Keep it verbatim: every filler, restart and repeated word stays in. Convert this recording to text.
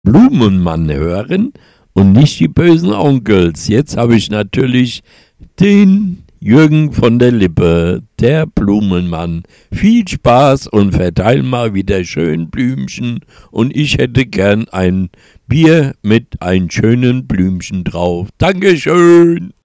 Blumenmann hören und nicht die bösen Onkels. Jetzt habe ich natürlich den Jürgen von der Lippe, der Blumenmann. Viel Spaß und verteil mal wieder schön Blümchen und ich hätte gern ein Bier mit ein schönen Blümchen drauf. Dankeschön.